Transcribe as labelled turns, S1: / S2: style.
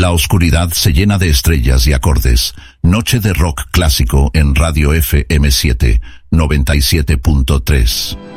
S1: La oscuridad se llena de estrellas y acordes. Noche de rock clásico en Radio FM 7, 97.3.